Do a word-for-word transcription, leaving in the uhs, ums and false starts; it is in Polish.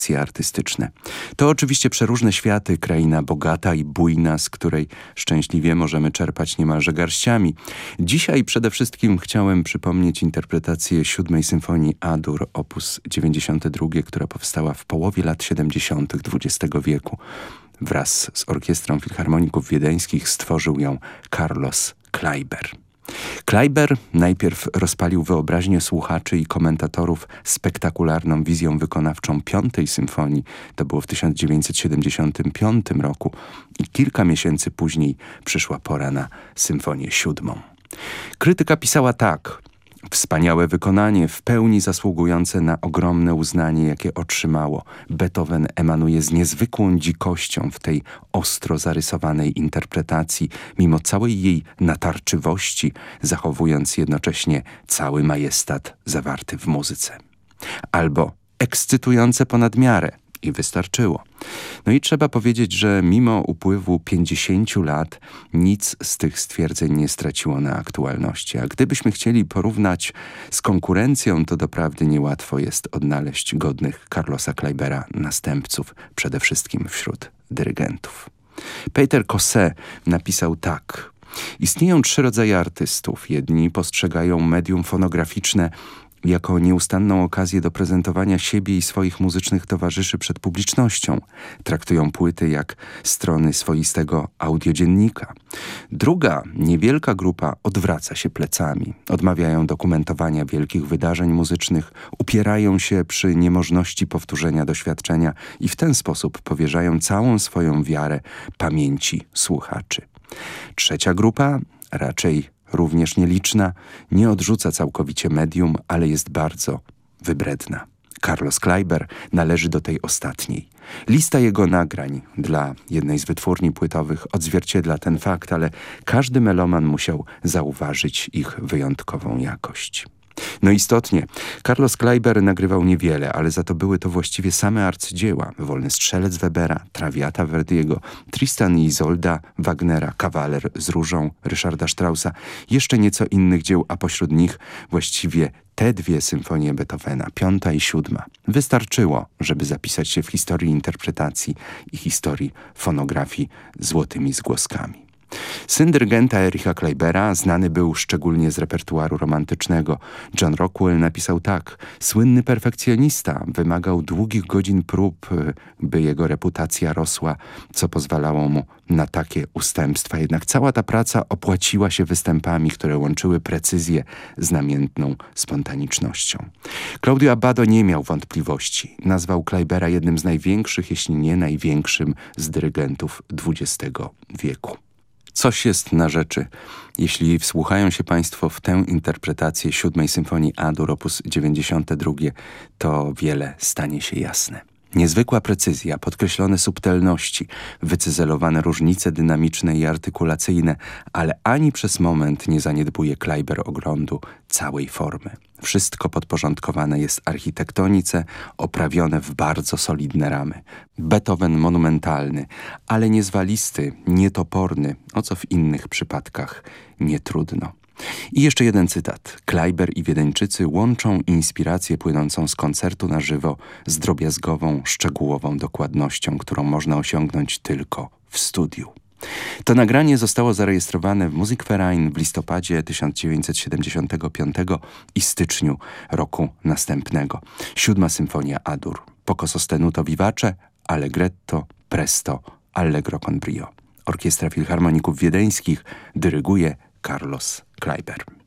artystyczne. To oczywiście przeróżne światy, kraina bogata i bujna, z której szczęśliwie możemy czerpać niemalże garściami. Dzisiaj przede wszystkim chciałem przypomnieć interpretację siódmej symfonii A-dur op. dziewięćdziesiąte drugie, która powstała w połowie lat siedemdziesiątych dwudziestego wieku. Wraz z Orkiestrą Filharmoników Wiedeńskich stworzył ją Carlos Kleiber. Kleiber najpierw rozpalił wyobraźnię słuchaczy i komentatorów spektakularną wizją wykonawczą piątej symfonii, to było w tysiąc dziewięćset siedemdziesiątym piątym roku, i kilka miesięcy później przyszła pora na symfonię siódmą. Krytyka pisała tak: wspaniałe wykonanie, w pełni zasługujące na ogromne uznanie, jakie otrzymało. Beethoven emanuje z niezwykłą dzikością w tej ostro zarysowanej interpretacji, mimo całej jej natarczywości, zachowując jednocześnie cały majestat zawarty w muzyce. Albo ekscytujące ponad miarę. I wystarczyło. No i trzeba powiedzieć, że mimo upływu pięćdziesięciu lat nic z tych stwierdzeń nie straciło na aktualności. A gdybyśmy chcieli porównać z konkurencją, to doprawdy niełatwo jest odnaleźć godnych Carlosa Kleibera następców, przede wszystkim wśród dyrygentów. Peter Cosset napisał tak: istnieją trzy rodzaje artystów. Jedni postrzegają medium fonograficzne jako nieustanną okazję do prezentowania siebie i swoich muzycznych towarzyszy przed publicznością. Traktują płyty jak strony swoistego audiodziennika. Druga, niewielka grupa odwraca się plecami. Odmawiają dokumentowania wielkich wydarzeń muzycznych, upierają się przy niemożności powtórzenia doświadczenia i w ten sposób powierzają całą swoją wiarę pamięci słuchaczy. Trzecia grupa, raczej również nieliczna, nie odrzuca całkowicie medium, ale jest bardzo wybredna. Carlos Kleiber należy do tej ostatniej. Lista jego nagrań dla jednej z wytwórni płytowych odzwierciedla ten fakt, ale każdy meloman musiał zauważyć ich wyjątkową jakość. No istotnie, Carlos Kleiber nagrywał niewiele, ale za to były to właściwie same arcydzieła. Wolny strzelec Webera, Traviata Verdiego, Tristan i Isolda Wagnera, Kawaler z Różą Ryszarda Straussa, jeszcze nieco innych dzieł, a pośród nich właściwie te dwie symfonie Beethovena, piąta i siódma. Wystarczyło, żeby zapisać się w historii interpretacji i historii fonografii złotymi zgłoskami. Syn dyrygenta Ericha Kleibera znany był szczególnie z repertuaru romantycznego. John Rockwell napisał tak: słynny perfekcjonista wymagał długich godzin prób, by jego reputacja rosła, co pozwalało mu na takie ustępstwa. Jednak cała ta praca opłaciła się występami, które łączyły precyzję z namiętną spontanicznością. Claudio Abbado nie miał wątpliwości. Nazwał Kleibera jednym z największych, jeśli nie największym z dyrygentów dwudziestego wieku. Coś jest na rzeczy, jeśli wsłuchają się Państwo w tę interpretację siódmej symfonii A-dur op. dziewięćdziesiąte drugie, to wiele stanie się jasne. Niezwykła precyzja, podkreślone subtelności, wycyzelowane różnice dynamiczne i artykulacyjne, ale ani przez moment nie zaniedbuje Kleiber oglądu całej formy. Wszystko podporządkowane jest architektonice, oprawione w bardzo solidne ramy. Beethoven monumentalny, ale niezwalisty, nietoporny, o co w innych przypadkach nie trudno. I jeszcze jeden cytat. Kleiber i Wiedeńczycy łączą inspirację płynącą z koncertu na żywo z drobiazgową, szczegółową dokładnością, którą można osiągnąć tylko w studiu. To nagranie zostało zarejestrowane w Musikverein w listopadzie tysiąc dziewięćset siedemdziesiątego piątego i styczniu roku następnego. Siódma symfonia A-dur. Poco sostenuto vivace, allegretto, presto, allegro con brio. Orkiestra Filharmoników Wiedeńskich dyryguje Carlos Kleiber.